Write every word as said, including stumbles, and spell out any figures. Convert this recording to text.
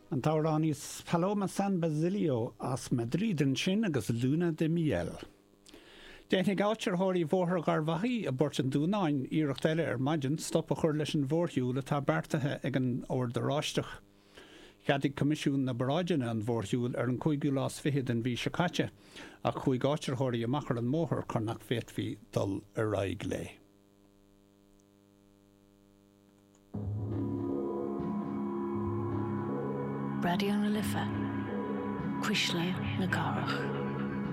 An táráníos Paloma San Basilio as Madridan sin agus Luna de Miel. Dénig áitirthirí bhórthar garbhaí a bort an dúnáin íirecht eile ar maidin stop a chur leis an bhórthúil atá beartathe ag an ordaráisteach. Cheadigh comisiún na Baráidine an bhórthúil ar an cúigiú lás fichead an bhí se caite, ach chuig áitirthirí amachar an móthir chunach féadhí dul a raig lé. Radio na Lifa, Quisle na Garach.